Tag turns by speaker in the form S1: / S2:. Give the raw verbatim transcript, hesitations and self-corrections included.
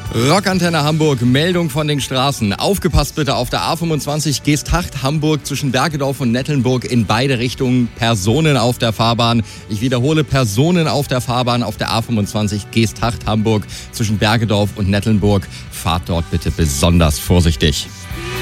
S1: Rockantenne Hamburg, Meldung von den Straßen. Aufgepasst bitte auf der A fünfundzwanzig Geesthacht Hamburg zwischen Bergedorf und Nettelnburg in beide Richtungen. Personen auf der Fahrbahn. Ich wiederhole, Personen auf der Fahrbahn auf der A fünfundzwanzig Geesthacht Hamburg zwischen Bergedorf und Nettelnburg. Fahrt dort bitte besonders vorsichtig.